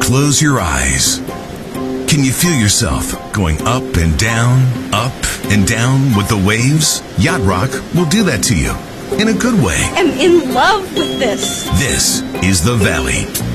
Close your eyes. Can you feel yourself going up and down with the waves? Yacht Rock will do that to you in a good way. I'm in love with this. This is the Valley.